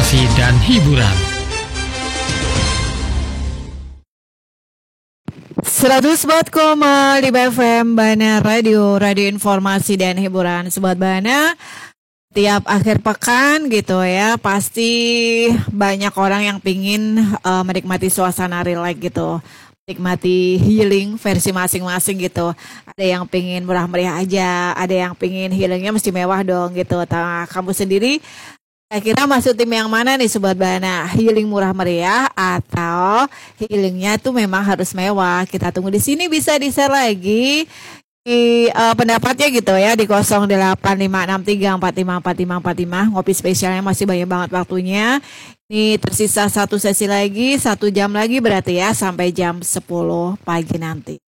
informasi dan hiburan. 104,5 FM Bana Radio informasi dan hiburan. Sobat Bana, tiap akhir pekan gitu ya, pasti banyak orang yang pingin menikmati suasana relax gitu, menikmati healing versi masing-masing gitu. Ada yang pingin murah meriah aja, ada yang pingin healingnya mesti mewah dong gitu. Kamu sendiri kira-kira masuk tim yang mana nih Sobat Bana? Healing murah meriah atau healingnya tuh memang harus mewah? Kita tunggu di sini, bisa di-share lagi di pendapatnya gitu ya di 085634545545. Ngopi spesialnya masih banyak banget waktunya. Ini tersisa satu sesi lagi, 1 jam lagi berarti ya, sampai jam 10 pagi nanti.